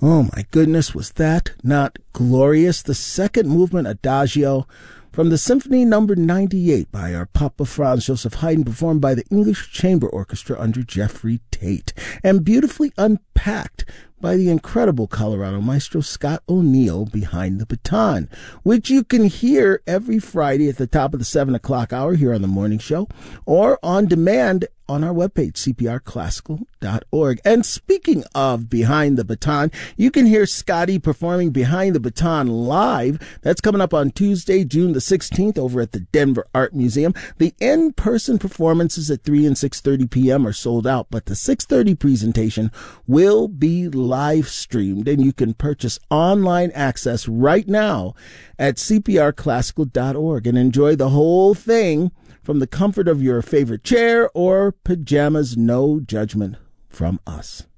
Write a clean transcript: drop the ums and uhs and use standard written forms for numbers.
Oh my goodness, was that not glorious? The second movement, Adagio, from the Symphony No. 98 by our Papa Franz Joseph Haydn, performed by the English Chamber Orchestra under Jeffrey Tate, and beautifully unpacked by the incredible Colorado maestro Scott O'Neill behind the baton, which you can hear every Friday at the top of the 7 o'clock hour here on the morning show, or on demand on our webpage, cprclassical.org. And speaking of Behind the Baton, you can hear Scotty performing Behind the Baton live. That's coming up on Tuesday, June the 16th over at the Denver Art Museum. The in-person performances at 3 and 6:30 p.m. are sold out, but the 6:30 presentation will be live streamed, and you can purchase online access right now at cprclassical.org and enjoy the whole thing from the comfort of your favorite chair or pajamas. No judgment from us.